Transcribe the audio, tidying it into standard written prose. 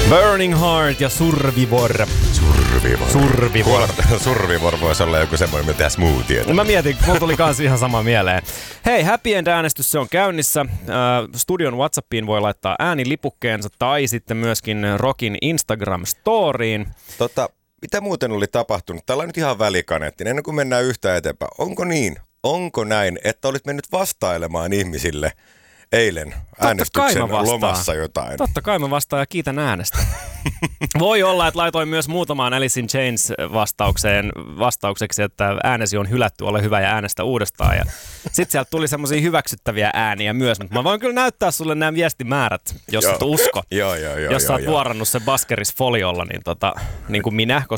Burning Heart ja Survivor. Survivor voisi olla joku semmoinen, mitä tehdään smoothie. Mä mietin, mulla tuli kans ihan sama mieleen. Hei, Happy End-äänestys, se on käynnissä. Studion WhatsAppiin voi laittaa äänilipukkeensa tai sitten myöskin Rockin Instagram-storiin. Mitä muuten oli tapahtunut? Täällä on nyt ihan välikaneetti. Ennen kuin mennään yhtään eteenpäin. Onko näin, että olit mennyt vastailemaan ihmisille eilen äänestyksen lomassa jotain? Totta kai mä vastaan ja kiitän äänestä. Voi olla, että laitoin myös muutamaan Alice in Chains vastaukseksi, että äänesi on hylätty, ole hyvä ja äänestä uudestaan. Ja sitten sieltä tuli semmoisia hyväksyttäviä ääniä myös, mutta mä voin kyllä näyttää sulle nämä viestimäärät, jos et usko. Jos sä oot vuorannut sen Baskeris foliolla, niin kuin minä, koska